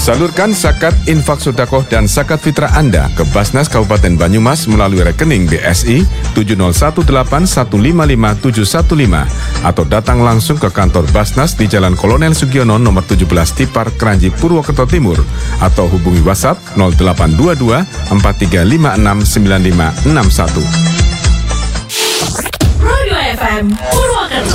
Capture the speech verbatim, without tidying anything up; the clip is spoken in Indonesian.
Salurkan zakat, infak sedekah dan zakat fitrah Anda ke Basnas Kabupaten Banyumas melalui rekening B S I tujuh nol satu delapan satu lima lima tujuh satu lima atau datang langsung ke kantor Basnas di Jalan Kolonel Sugiono nomor tujuh belas Tipar, Kranji, Purwokerto Timur atau hubungi WhatsApp nol delapan dua dua empat tiga lima enam sembilan lima enam satu. Radio F M